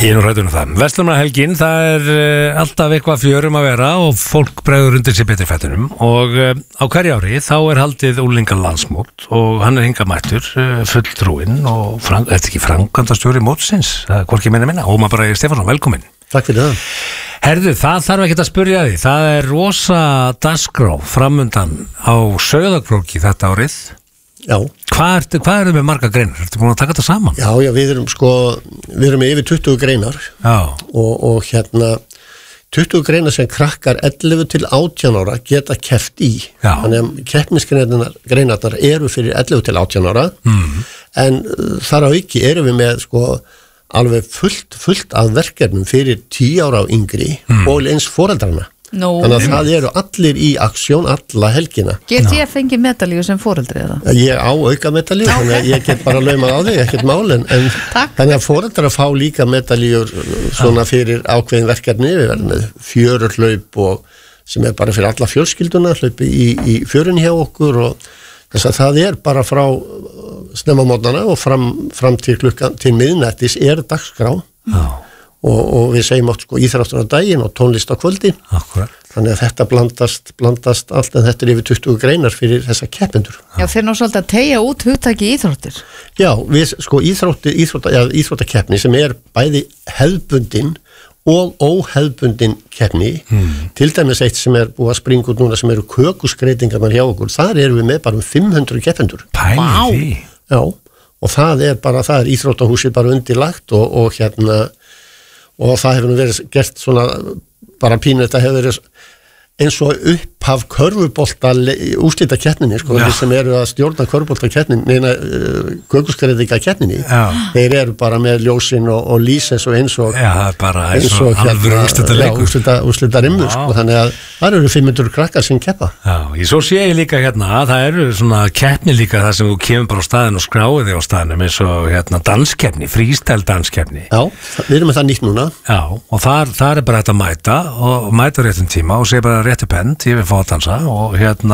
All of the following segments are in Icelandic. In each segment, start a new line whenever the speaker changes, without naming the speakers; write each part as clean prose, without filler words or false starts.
Ég nú hrættur það. Verslunarhelgin, það alltaf eitthvað fjörum að vera og fólk bregður undir sér betri fættunum og á hverju ári þá haldið unglingalandsmót og hann hingað mættur fulltrúinn og þetta ekki framkvæmdastjóri mótsins, hvorki minna, Ómar Bragi Stefánsson, velkomin.
Takk fyrir það.
Herðu, það þarf ekki að spyrja því, það rosa dagskrá framundan á Sauðárkróki þetta árið.
Já.
Hvað eru með marga greinar? Ertu búin að taka þetta saman?
Já, við erum með yfir 20 greinar og 20 greinar sem krakkar 11 til 18 ára geta keppt í. Já. Þannig að keppnisgreinarnar eru fyrir 11 til 18 ára en þar á ekki erum við með alveg fullt af verkefnum fyrir 10 ára á yngri og eins foreldrarna. Þannig að það eru allir í aksjón alla helgina.
Get ég fengið medalíu sem foreldri eða?
Ég á auka medalíu, þannig að ég get bara laumað á þig, ekkert mál en þannig að foreldrar fá líka medalíur svona fyrir ákveðin verkefni, við verðum með fjörurhlaup og sem bara fyrir alla fjölskylduna, hlaupi í fjörun hjá okkur og þess að það bara frá snemamótnana og fram til miðnættis dagskrá. Já. Og við segjum átt íþróttur á daginn og tónlist á kvöldin. Akkurat. Þannig að þetta blandast allt en þetta yfir 20 greinar fyrir þessa keppendur.
Já, þeir ná svolítið að teygja út hugtaki íþróttir. Já,
við íþróttakeppni sem bæði hefðbundin og óhefðbundin keppni, til dæmis eitt sem búið að springa út núna sem eru kökuskreitingarnar hjá okkur, þar erum við með bara 500 keppendur.
Pæli.
Já, og það íþróttahúsið bara undirlagt og það hefur verið gert svona bara pínu, þetta hefur verið eins og upphaf körfubolta úrslitakeppninni, sem eru að stjórna körfuboltakeppninni, kökuskreitinga keppninni, þeir eru bara með ljósin og lýsins og eins og
eins og alvöru
úrslitarimmu, þannig að það eru 500 krakkar sem keppa.
Já, svo sé ég líka það eru svona keppni líka það sem þú kemur bara á staðin og skráið þig á staðinum eins og danskeppni, freestyle danskeppni. Já,
við erum með það nýtt núna.
Já, og þar bara þetta mæta réttum tíma og sé bara réttu pent, ég vil fá að dansa og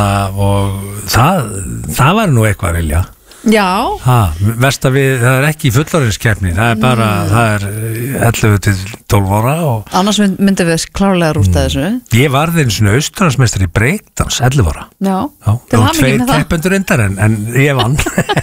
og það var nú eitthvað að vilja.
Já.
Verst að það ekki fullorðinskeppni, það er 11 til 12 ára og
annars myndum við klárlega rústa þessu.
Ég varð einu svona australsmeistari í breakdans 11 ára.
Já.
Það var 2 keppendur endar en ég vann.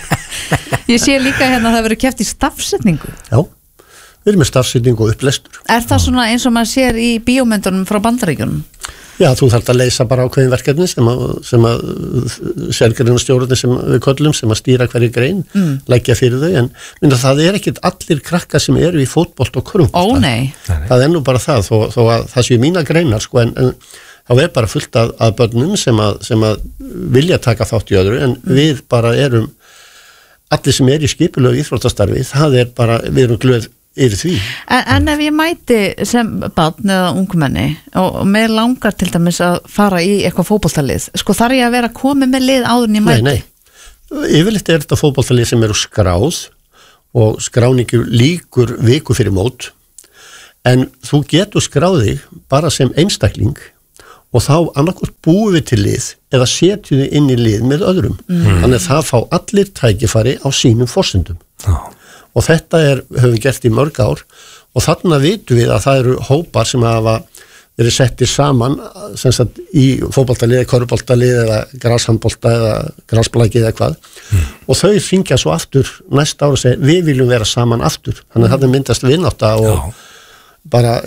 Ég sé líka að það verður keppt í stafsetningu.
Já. Við erum með stafsetningu og upplestur.
Það svona eins og maður sér í bíómyndunum frá Bandaríkjunum?
Já, þú þarft að leysa bara ákveðin verkefni sem að sérgreinastjórarnir sem við köllum, sem að stýra hverju grein, leggja fyrir þau, en það ekkert allir krakkar sem eru í fótbolt og körfubolta.
Nei.
Það nú bara það, þó að það séu mína greinar, en þá bara fullt af börnum sem að vilja taka þátt í öðru, en við bara erum, allir sem í skipulegu íþróttastarfi, við erum glöð yfir því.
En ef ég mæti sem barn eða ungmenni og mér langar til dæmis að fara í eitthvað fótboltalið, þarf ég að vera komið með lið áður en ég mæti?
Nei. Yfirleitt þetta fótboltalið sem eru skráð og skráningu líkur viku fyrir mót, en þú getur skráðið bara sem einstakling og þá annarkvort búið við til lið eða setjum við inn í lið með öðrum. Þannig að það fá allir tækifæri á sínum forsendum. Og þetta höfum við gert í mörg ár og þarna vitum við að það eru hópar sem hafa verið settir saman sem sagt í fótboltalið, körfuboltalið eða grashandbolta eða grasblakið eða hvað og þau hringja svo aftur næsta ára og segja við viljum vera saman aftur, þannig að það myndast vinátta og bara,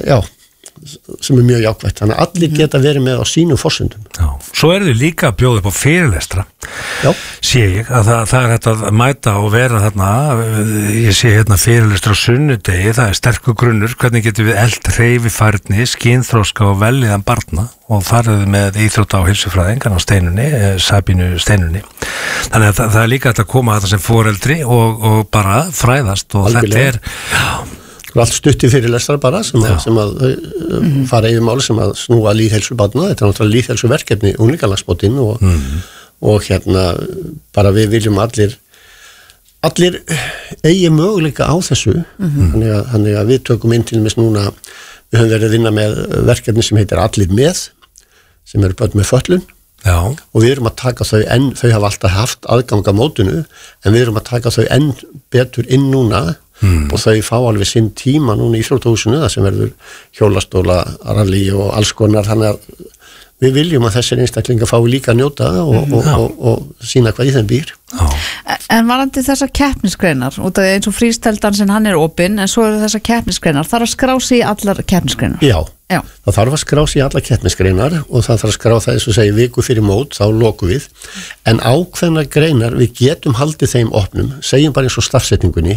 sem mjög jákvætt, þannig að allir geta verið með á sínum forsendum.
Svo þið líka að bjóða upp á fyrirlestra. Sé ég að það hægt að mæta og vera þarna, ég sé fyrirlestra á sunnudegi, það sterkur grunnur, hvernig getum við elt hreyfifærni, skynþroska og velliðan barna og þar með íþrótta á heilsufræðingan á Steinunni, Sabínu Steinunni. Þannig að það líka hægt að koma þetta sem foreldri og bara fræðast og
algjörlega.
Þetta
allt stutti fyrirlestrar bara sem að fara yfir máli sem að snúa lýðheilsu barna, þetta náttúrulega lýðheilsu verkefni unglingalandsmótin og bara við viljum allir eigi möguleika á þessu, þannig að við tökum inn til núna, við höfum verið að vinna með verkefni sem heitir Allir með, sem eru börn með fötlun. Og við erum að taka þau þau hafa alltaf haft aðgang að mótinu, en við erum að taka þau enn betur inn núna og þau fá alveg sinn tíma núna í Íþróttahúsinu það sem verður hjólastóla, rally og alls konar, þannig að við viljum að þessir einstaklingar fái líka að njóta og sína hvað í þeim býr.
En varandi þessar keppnisgreinar, út af eins og frísteldansinn hann opinn, en svo eru þessar keppnisgreinar, þarf að skrá sig í allar keppnisgreinar?
Já, það þarf að skrá sig í allar keppnisgreinar og það þarf að skrá það eins og segja viku fyrir mót, þá lokum við, en ákveðnar greinar, við getum haldið þeim opnum, segjum bara eins og stafsetningunni,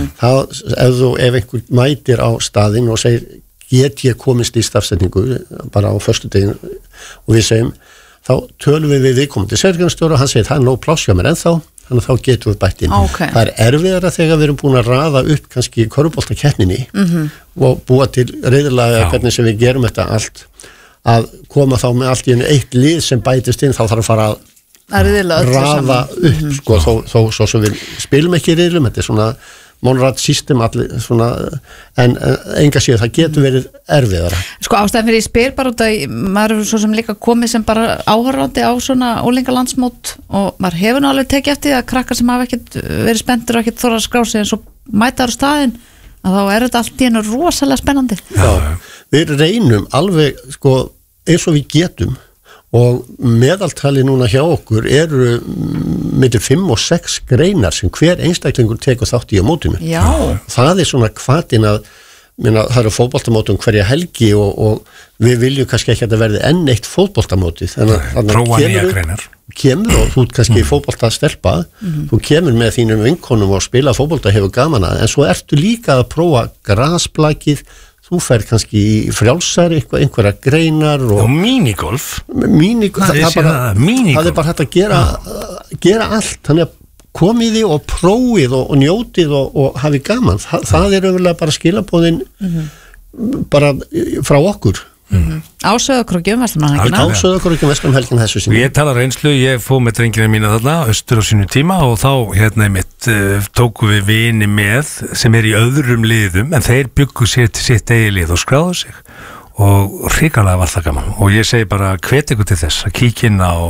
ef einhver mætir á staðinn og segir get ég komist í stafsetningu bara á föstudeginu og við segjum þá tölum við viðkomandi sergjumstjóra og hann segir það nóg pláss hjá mér ennþá þannig að þá getum við bætt inn. Það erfiðara þegar við erum búin að raða upp kannski körfuboltakeppninni og búa til reiðilega hvernig sem við gerum þetta allt að koma þá með allt í einu eitt lið sem bætist inn þá þarf að fara að raða upp sko, þó svo við spilum ekki riðlum, þetta er svona Monrad system allir svona en enga síðan það getur verið erfiðara. Sko
ástæðan fyrir ég spyr bara út að maður er svo sem líka komið sem bara áhorfandi á svona ólingalandsmót og maður hefur nú alveg tekið eftir að krakkar sem hafa ekkert verið spenntur og ekkert þorra að skrá sig en svo mætaður á staðinn að þá er þetta allt í einu rosalega spennandi.
Já, við reynum alveg sko eins og við getum og meðaltali núna hjá okkur eru millir 5 og 6 greinar sem hver einstaklingur tekur þátt í á mótinu.
Já.
Það er svona hvatin að það eru fótboltamótum hverja helgi og við viljum kannski ekki að það verði enn eitt fótboltamóti þannig að kemur og þú kannski fótboltastelpa þú kemur með þínum vinkonum og spila fótbolta hefur gaman að en svo ertu líka að prófa grasblakið þú fer kannski í frjálsari einhverja greinar og
minigolf
það er bara hægt að gera allt, þannig að komið og prófið og njótið og hafi gaman, það er auðvitað bara skilaboðin bara frá okkur
Á Sauðárkróki Vestlumhelgina
Á Sauðárkróki Vestlumhelgina þessu sinni
Ég talar reynslu, ég fóð með drengina mína þarna austur á sínu tíma og þá einmitt tóku við vini með sem er í öðrum liðum en þeir byggu sér til sitt eigi lið og skráðu sig og hrikalega var það gaman og ég segi bara hvet ykkur til þess að kíkja inn á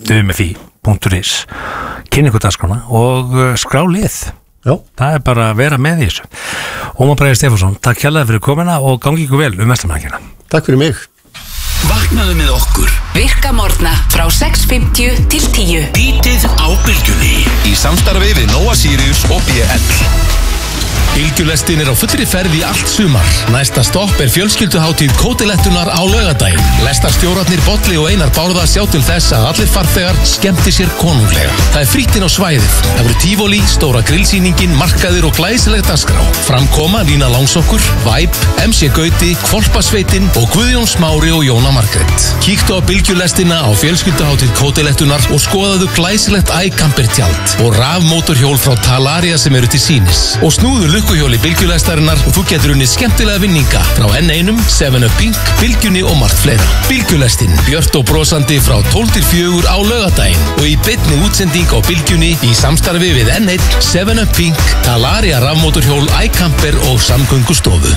umfi.is kynna ykkur dagskrána og skrá lið það er bara að vera með í þessu Ómar Bragi Stefánsson, takk hérlega fyrir komuna og gangi ykkur vel Vestlumhelgina
Takk fyrir mig
Vaknaðu með okkur Virka morgna frá 6:50 til 10 Bítið á Bylgjunni Í samstarfi við Nóa Sirius og BL Bylgjulestin er á fullri ferð í allt sumar Næsta stopp er fjölskylduhátíð Kótilettunar á laugardaginn Lestarstjórarnir Bolli og Einar Bárða sjá til þess að allir farþegar skemmti sér konunglega Það er frítt inn á svæðið Það voru tífóli, stóra grillsýningin, markaðir og glæsileg dagskrá Framkoma Lína Langsokkur, Væp, MC Gauti, Hvolpasveitin og Guðjón Smári og Jóna Margrét Kíktu á Bylgjulestina á fjölskylduhátíð Kótilettunar og skoðaðu glæsilegt iCamper-tjald og rafmótorhjól frá Talaria sem eru til sýnis og snúðu lukkuhjóli Bylgjulestarinnar og þú getur unnið skemmtilega vinninga frá N1, 7up Pink, Bylgjunni og margt fleira. Bylgjulestin, björt og brosandi frá 12-4 á laugardaginn og í beinni útsending á Bylgjunni í samstarfi við N1, 7up Pink, Talaria rafmótorhjól, iCamper og samgöngustofu.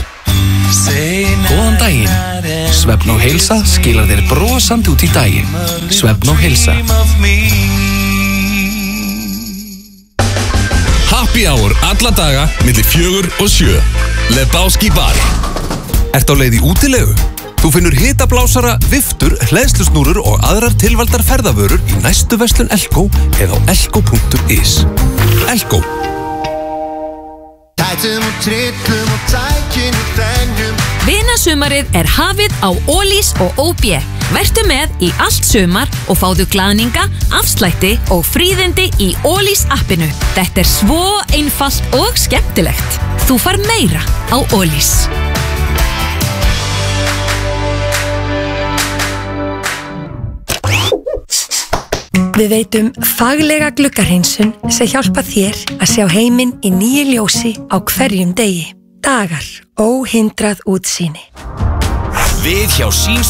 Góðan daginn. Svefn og heilsa skilar þér brosandi út í daginn. Svefn og heilsa. Happy hour alla daga millir 4 og 7. Lebowski bar. Ertu á leið í útilegu? Þú finnur hitablásara, viftur, hleðslusnúrur og aðrar tilvaldar ferðavörur í næstu verslun Elko eða á elko.is. Elko.
Vinasumarið er hafið á Ólís og OB. Vertu með í allt sumar og fáðu glaðninga, afslætti og fríðindi í Ólís appinu. Þetta er svo einfalt og skemmtilegt. Þú far meira á Ólís.
Við veitum faglega gluggahreinsun sem hjálpa þér að sjá heiminn í nýju ljósi á hverjum degi. Dagar óhindrað útsýni.
Við hjá Sín